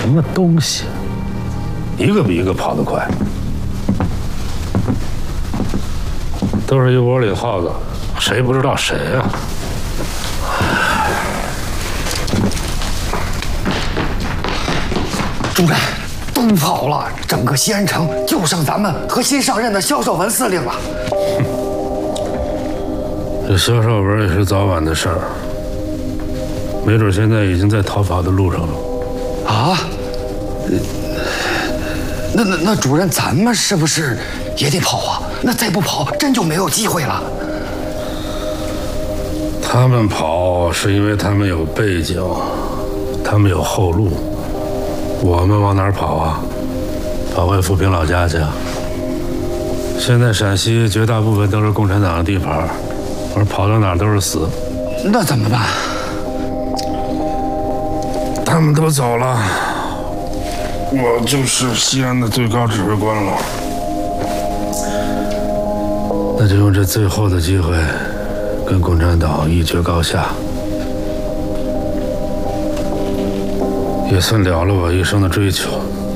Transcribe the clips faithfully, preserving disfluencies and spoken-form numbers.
么东西，一个比一个跑得快，都是一窝里的耗子，谁不知道谁呀？ 主任，都跑了，整个西安城就剩咱们和新上任的萧绍文司令了。 这萧绍文也是早晚的事儿，没准现在已经在逃跑的路上了。 啊？那那那主任，咱们是不是也得跑啊？那再不跑，真就没有机会了。 他们跑是因为他们有背景，他们有后路。我们往哪儿跑啊？跑回富平老家去啊！现在陕西绝大部分都是共产党的地盘，而跑到哪儿都是死。 那怎么办？ 他们都走了，我就是西安的最高指挥官了。那就用这最后的机会，跟共产党一决高下，也算了了我一生的追求。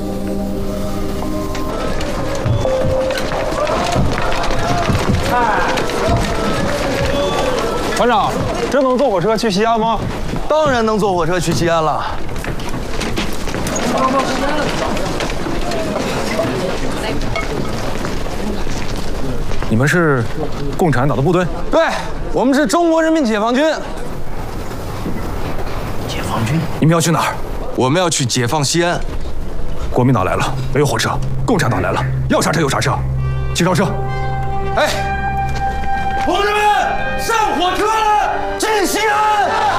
团长，真能坐火车去西安吗？ 当然能坐火车去西安了。 你们是共产党的部队？ 对，我们是中国人民解放军。 解放军？ 你们要去哪儿？ 我们要去解放西安。 国民党来了，没有火车；共产党来了，要啥车有啥车。请上车。 哎，同志们，上火车了，进西安！